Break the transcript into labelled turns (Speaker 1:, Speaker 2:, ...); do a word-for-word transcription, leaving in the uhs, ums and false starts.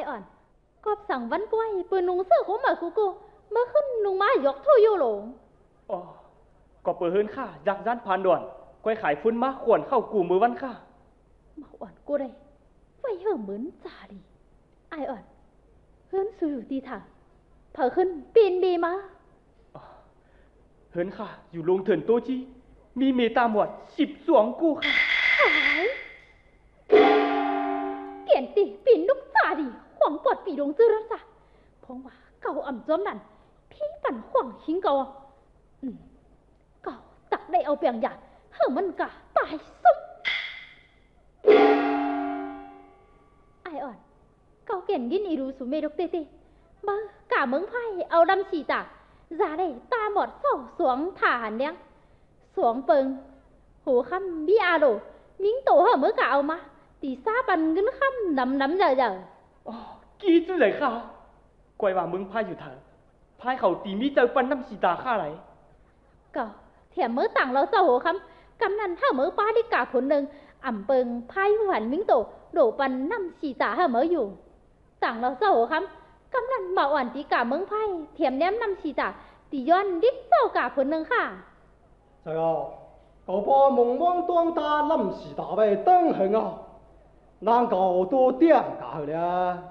Speaker 1: อ่อนกอบสั่งวันป่วยปืนนุงเสื้อของหมากูกูเมื่อขึ้นนุงมายกทุ่ยอยู่หลง
Speaker 2: อ๋อก็เปิดเฮือนข้ายักยันผ่านด่วนก้อยขายฟุ้นมาขวนเข้ากูมือวันข้า
Speaker 1: หมาอ่อนกูได้ไฟเหิมเหมือนจ่าดีไออ่อนเฮือนสูอยู่ดีถ่ะเผอขึ้นปีนบีมา
Speaker 2: เฮือนข้าอยู่ลงเถินโตจีมีเมตาหมวดสิบสวงกูค่ะ
Speaker 1: หายเกียนตีปีนลูกจ่าดีขวางปอดปีลงจื้อรักษาเพราะว่าเก่าอ่ำจอมนั่นพี่ปั่นขวางหิงเก่าอืมเก่าตักได้เอาเปียงหยาดเหิมมันกะตายซุ่มไออ่อนเก่าเกียนกินอีรูสุเมดกเตเตมากะเมืองไพ่เอาดำฉีตาจาได้ตาหมดเศร้าสวงถ่าหันเนี้ยสวงเปิงหูคำบิอาโดมิ้งโตเหอะเมื่อกะเอามาตีซาปันขึ้นคำน้ำน้ำเจอ
Speaker 2: อ๋อกี่จุดเลยค่ะก้อยว่ามึงพายอยู่เถอะพายเขาตีมีเจอปันน้ำสีตาข้าไร
Speaker 1: ก็เถียมเมื่อต่างเราเจ้าหัวคำกำนันถ้าเมื่อป้าได้กาผลหนึ่งอ่ำเปิงพายหันมิ้งโตโดปันน้ำสีตาเหอะเมื่ออยู่ต่างเราเจ้าหัวคำกำนันบ่าอ่อนตีกาเมืองไพ่เถียมแนมน้ำสีตาตีย้อนดิบเจ้ากาผลหนึ่งค่ะ
Speaker 3: ใช่อ่ะเก่าป้อมงม่วงตวงตาน้ำสีตาไปตั้งเหงอ่ะนางเก่าตัวเตี้ยกาเลย